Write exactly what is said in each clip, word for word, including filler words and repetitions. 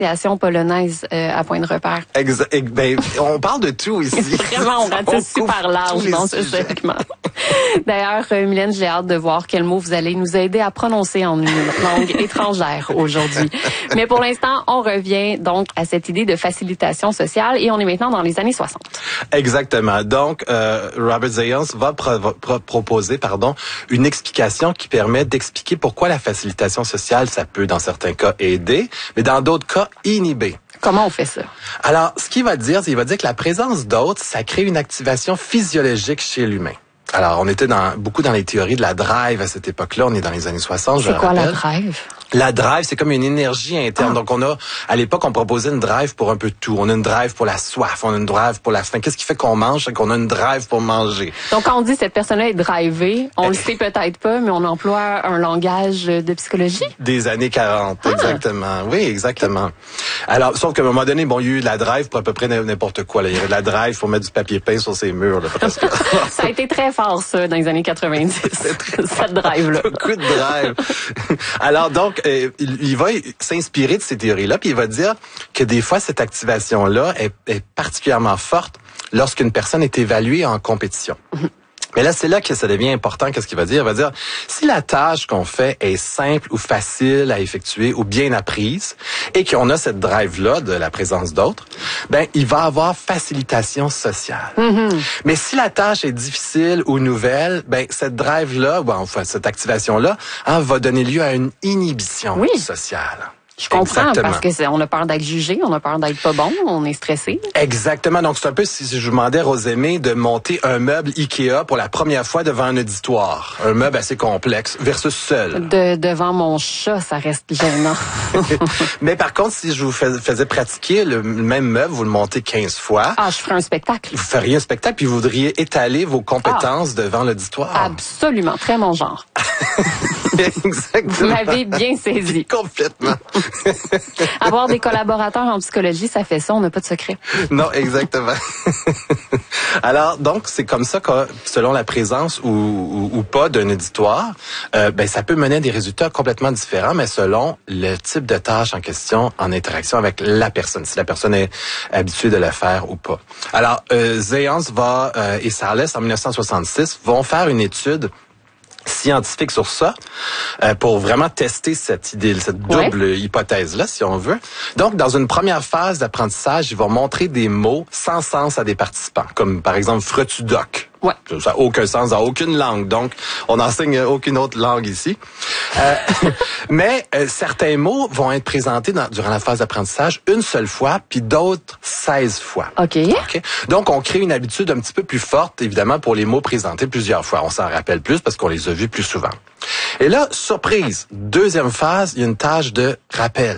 création polonaise euh, à point de repère. Exact. Ben, on parle de tout ici. Vraiment, on ratisse super large dans ce sujets. segment. D'ailleurs, euh, Mylène, j'ai hâte de voir quel mot vous allez nous aider à prononcer en une langue étrangère aujourd'hui. Mais pour l'instant, on revient donc à cette idée de facilitation sociale et on est maintenant dans les années soixante. Exactement. Donc, euh, Robert Zayans va pro- pro- proposer, pardon, une explication qui permet d'expliquer pourquoi la facilitation sociale, ça peut, dans certains cas, aider, mais dans d'autres cas, inhiber. Comment on fait ça? Alors, ce qu'il va dire, c'est qu'il va dire que la présence d'autres, ça crée une activation physiologique chez l'humain. Alors, on était dans beaucoup dans les théories de la drive à cette époque-là. On est dans les années soixante, je C'est le quoi rappelle. la drive? La drive, c'est comme une énergie interne. Ah. Donc, on a, à l'époque, on proposait une drive pour un peu de tout. On a une drive pour la soif, on a une drive pour la faim. Qu'est-ce qui fait qu'on mange? C'est qu'on a une drive pour manger. Donc, quand on dit cette personne-là est drivée, on le sait peut-être pas, mais on emploie un langage de psychologie. Des années quarante, Ah. exactement. Oui, exactement. Alors, sauf qu'à un moment donné, bon, il y a eu de la drive pour à peu près n'importe quoi. Là. Il y avait de la drive pour mettre du papier peint sur ses murs, là, presque. Ça a été très fort, ça, dans les années quatre-vingt-dix. Cette drive-là. Beaucoup de drive. Alors donc, euh, il, il va s'inspirer de ces théories-là, puis il va dire que des fois, cette activation-là est, est particulièrement forte lorsqu'une personne est évaluée en compétition. Mais là, c'est là que ça devient important. Qu'est-ce qu'il va dire? Il va dire, si la tâche qu'on fait est simple ou facile à effectuer ou bien apprise et qu'on a cette drive-là de la présence d'autres, ben, il va avoir facilitation sociale. Mm-hmm. Mais si la tâche est difficile ou nouvelle, ben, cette drive-là, ou enfin, cette activation-là, hein, va donner lieu à une inhibition oui. sociale. Je comprends, Exactement. parce que c'est, on a peur d'être jugé, on a peur d'être pas bon, on est stressé. Exactement. Donc, c'est un peu si je demandais à Rosemée de monter un meuble Ikea pour la première fois devant un auditoire. Un meuble assez complexe versus seul. De, devant mon chat, ça reste gênant. Mais par contre, si je vous fais, faisais pratiquer le même meuble, vous le montez quinze fois. Ah, je ferais un spectacle. Vous feriez un spectacle puis vous voudriez étaler vos compétences ah. devant l'auditoire. Absolument. Très mon genre. Exactement. Vous m'avez bien saisi. Complètement. Avoir des collaborateurs en psychologie, ça fait ça, on n'a pas de secret. Non, exactement. Alors, donc, c'est comme ça que, selon la présence ou, ou, ou pas d'un auditoire, euh, ben, ça peut mener à des résultats complètement différents, mais selon le type de tâche en question en interaction avec la personne, si la personne est habituée de le faire ou pas. Alors, euh, Zayans va, euh, et Sarles, en dix-neuf cent soixante-six, vont faire une étude scientifique sur ça euh, pour vraiment tester cette idée, cette double ouais. hypothèse-là, si on veut. Donc, dans une première phase d'apprentissage, ils vont montrer des mots sans sens à des participants, comme par exemple « fretu doc ». Ouais. Ça n'a aucun sens dans aucune langue. Donc, on n'enseigne aucune autre langue ici. Euh, mais euh, certains mots vont être présentés dans, durant la phase d'apprentissage une seule fois, puis d'autres seize fois. OK. Okay? Donc, on crée une habitude un petit peu plus forte, évidemment, pour les mots présentés plusieurs fois. On s'en rappelle plus parce qu'on les a vus plus souvent. Et là, surprise, deuxième phase, il y a une tâche de rappel.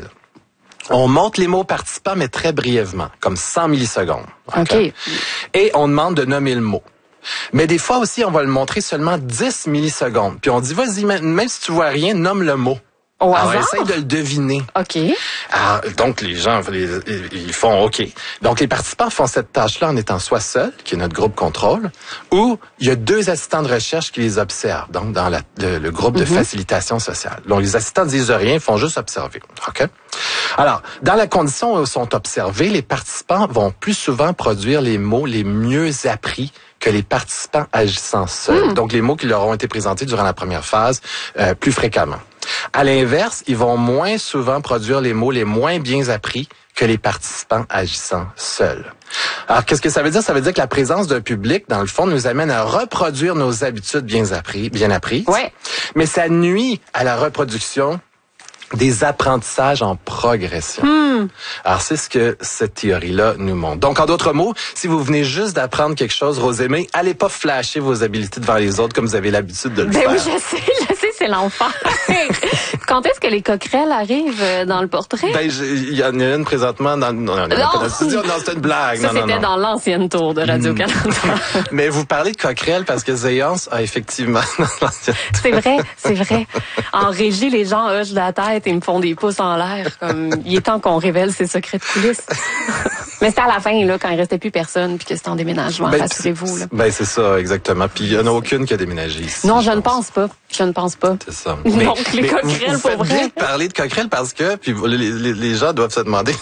On montre les mots participants, mais très brièvement, comme cent millisecondes. Okay? OK. Et on demande de nommer le mot. Mais des fois aussi, on va le montrer seulement dix millisecondes. Puis on dit, vas-y, même si tu vois rien, nomme le mot. Au Alors, hasard? essaye de le deviner. OK. Alors, donc, les gens, les, ils font OK. Donc, les participants font cette tâche-là en étant soit seuls, qui est notre groupe contrôle, ou il y a deux assistants de recherche qui les observent, donc dans la, le, le groupe de mm-hmm. facilitation sociale. Donc, les assistants disent rien, ils font juste observer. OK? Alors, dans la condition où ils sont observés, les participants vont plus souvent produire les mots les mieux appris que les participants agissant seuls. Mm. Donc, les mots qui leur ont été présentés durant la première phase euh, plus fréquemment. À l'inverse, ils vont moins souvent produire les mots les moins bien appris que les participants agissant seuls. Alors, qu'est-ce que ça veut dire? Ça veut dire que la présence d'un public, dans le fond, nous amène à reproduire nos habitudes bien apprises, bien apprises. Ouais. Mais ça nuit à la reproduction des apprentissages en progression. Hmm. Alors, c'est ce que cette théorie-là nous montre. Donc, en d'autres mots, si vous venez juste d'apprendre quelque chose, Rosemée, allez pas flasher vos habiletés devant les autres comme vous avez l'habitude de le ben faire. Oui, je sais, je sais, c'est l'enfer. Quand est-ce que les coquerelles arrivent dans le portrait? Ben, il y en a une présentement dans... Non, non, non, non. Pas dans non c'est une blague. Ça, non, c'était non, non. dans l'ancienne tour de Radio-Canada. Mm. Mais vous parlez de coquerelles parce que Zayans a effectivement... c'est vrai, c'est vrai. En régie, les gens hochent de la tête et me font des pouces en l'air. Comme, il est temps qu'on révèle ses secrets de coulisses. Mais c'était à la fin, là, quand il restait plus personne, puis que c'était en déménagement, Ben, rassurez-vous. Là. Ben, c'est ça, exactement. Puis il n'y en a aucune qui a déménagé ici. Non, je, je ne pense pas. Je ne pense pas. C'est ça. Donc, mais, les mais coquerelles, vous, vous pour vrai. faites bien de parler de coquerelles parce que puis les, les, les gens doivent se demander